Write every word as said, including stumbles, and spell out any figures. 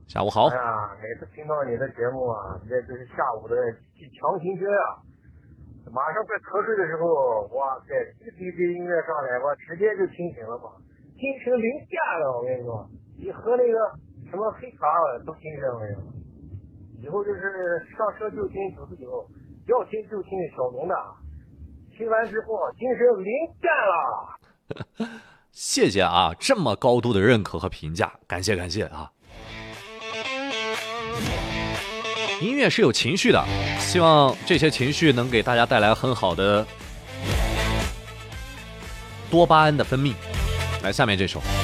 下午好。 哎呀，每次听到你的节目啊，这这是下午的强心针啊！马上快瞌睡的时候，哇塞，这这这音乐上来，我直接就清醒了嘛，精神零下了。我跟你说，比喝那个什么黑茶都精神。我跟你说，以后就是上车就听九四九，要听就听小龙的，听完之后精神零下了。 谢谢啊，这么高度的认可和评价，感谢感谢啊！音乐是有情绪的，希望这些情绪能给大家带来很好的多巴胺的分泌。来，下面这首。